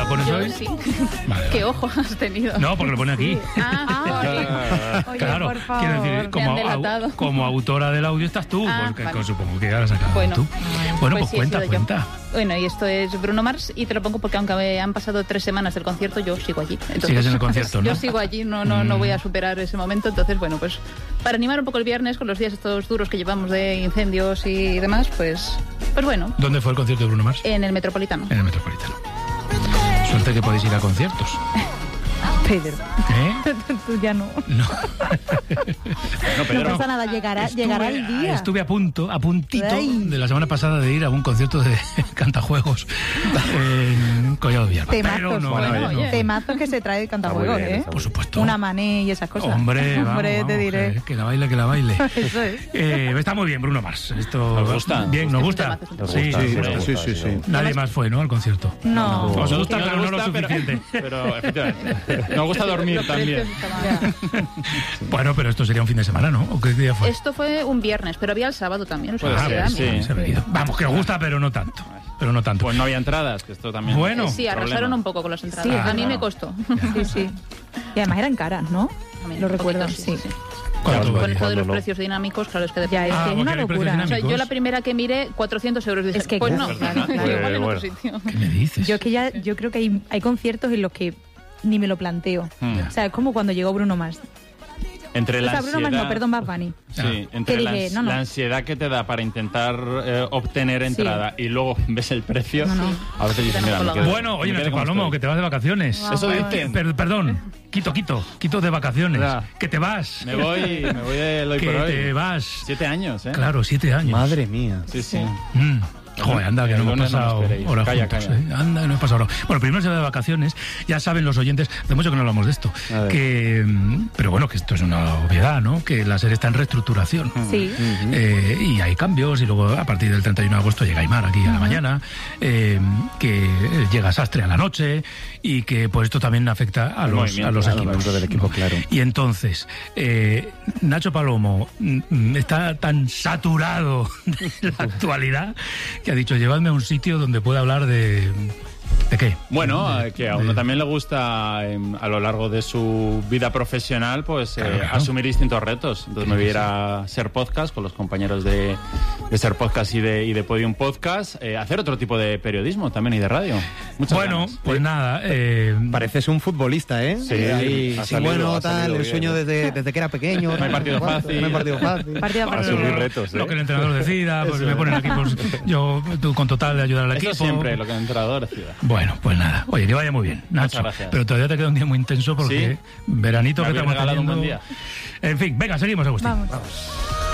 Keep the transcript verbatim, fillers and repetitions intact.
la pones Yo hoy? sí. Vale, ¿Qué vale. ojo has tenido? No, porque lo pone aquí. Ah, ah, Oye, Claro, por favor. quiero decir, Me han como, delatado. au- como autora del audio estás tú, Ah, porque vale. que supongo que ya la has sacado Bueno. tú. Bueno, pues, sí, he cuenta, sido yo. cuenta. Bueno, y esto es Bruno Mars y te lo pongo porque aunque me han pasado tres semanas del concierto, yo sigo allí. Entonces, Sigues en el concierto, ¿no? Yo sigo allí, no, no, no voy a superar ese momento. Entonces, bueno, pues para animar un poco el viernes con los días estos duros que llevamos de incendios y demás, pues, pues bueno, ¿Dónde fue el concierto de Bruno Mars? en el Metropolitano. En el Metropolitano. Suerte que podéis ir a conciertos. Pedro, ¿Eh? tú ya no. No. No, Pedro, No pasa nada, llegará, Estuve- llegará el día. Estuve a punto, a puntito Ay. de la semana pasada de ir a un concierto de cantajuegos en Collado Villalba. Temazos, Pero no, bueno, no, oye. no. Temazos que se trae el cantajuegos, Está muy bien, ¿eh? está muy Por supuesto. Una mané y esas cosas. Hombre, vamos, Hombre, vamos, te diré. Que, que la baile, que la baile. Eso es. Eh, está muy bien, Bruno Mars. Esto ¿Nos gusta? Bien, nos Es un gusta. temazo, es un temazo. Sí, Nos sí, gusta, sí. sí, sí, sí. Nadie más fue, ¿no? Al concierto. No. Os Nos- gusta, nos pero no lo gusta, pero- suficiente. Pero, efectivamente, nos gusta dormir Los también. precios estaban- Bueno, pero esto sería un fin de semana, ¿no? ¿O qué día fue? Esto fue un viernes, pero había el sábado también. o sea, Puede que ser, era, sí. mira. Se ha venido. Vamos, que nos gusta, pero no tanto. Pero no tanto. Pues no había entradas, que esto también... Bueno. Sí, arrasaron problema. un poco con las entradas. Sí, a mí claro. me costó. Sí, sí. Y además eran caras, ¿no? A mí Lo un recuerdo, poquito, sí. sí. ¿Cuánto Con Con valía? esto de los Cuándo no. precios dinámicos, claro, es que Ya, es depende. Ah, que es porque una hay precios locura. O sea, dinámicos. yo la primera que miré, cuatrocientos euros. Dices, Es que- pues no, Perdona. igual en Bueno. otro sitio. ¿Qué me dices? Yo es que ya, yo creo que hay, hay conciertos en los que ni me lo planteo. Hmm. O sea, es como cuando llegó Bruno Mars. Entre O la sea, Bruno Mars ansiedad... no, perdón, Bad Bunny. Sí, entre Que la, dije, ans- no, no. la ansiedad que te da para intentar eh, obtener entrada y luego ves el precio, No, no. a veces dices, mira, me quedo- Bueno, oye, me Nacho quedo como Palomo, estoy. que te vas de vacaciones. Eso Eh, dicen. per- perdón, quito, quito, quito de vacaciones. Ya. Que te vas. Me voy, me voy de hoy que por hoy. te vas. Siete años, ¿eh? Claro, siete años. Madre mía. Sí, sí. Mm. Joder, anda, que El no hemos lunes no me pasado esperéis. horas Calla, juntos. calla. ¿eh? Anda, que no hemos pasado horas. Bueno, primero se va de vacaciones. Ya saben los oyentes, hace mucho que no hablamos de esto. A ver. Que, mm, pero bueno, que esto es una obviedad, ¿no? Que la serie está en reestructuración. Sí. Eh, y hay cambios y luego a partir del treinta y uno de agosto llega Aymar aquí a la mañana, eh, que llega Sastre a la noche y que pues esto también afecta a El los, movimiento, a los claro, equipos. dentro del equipo, claro. Y entonces, eh, Nacho Palomo mm, está tan saturado de la actualidad que ha dicho, llevadme a un sitio donde pueda hablar de... ¿De qué? Bueno, De- eh, que a uno de- también le gusta eh, a lo largo de su vida profesional pues eh, Claro, claro. asumir distintos retos. Entonces me voy a ir a Ser Podcast con los compañeros de, de Ser Podcast y de, y de Podium Podcast, eh, hacer otro tipo de periodismo también y de radio. Muchas Bueno, ganas. pues nada, eh, Pareces un futbolista, ¿eh? Sí, Ahí, ha sí, salido, bueno, ha tal, salido el bien. sueño desde, desde que era pequeño. No hay partido ¿cuánto? fácil. No hay partido fácil. Partido a partido. Asumir retos, ¿eh? lo que el entrenador decida, pues me ponen aquí, pues yo tú con total de ayudar al Eso equipo. siempre, lo que el entrenador decida. Bueno, pues nada. Oye, que vaya muy bien, Nacho. gracias. Pero todavía te queda un día muy intenso porque Sí. veranito Me que habéis estamos regalado un teniendo. buen día. En fin, venga, seguimos, Agustín. Vamos. Vamos.